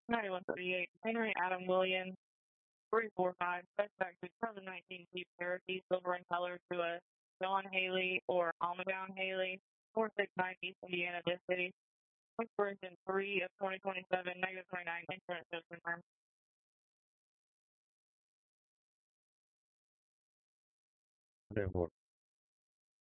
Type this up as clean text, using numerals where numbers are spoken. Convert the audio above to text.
9138, Henry Adam Williams, 345, suspect is 2019 Jeep Cherokee, silver in color to a John Haley or Almadown Haley, 469 East Indiana, this city. Expiration 3 of 2027, negative 29, insurance is confirmed. 104.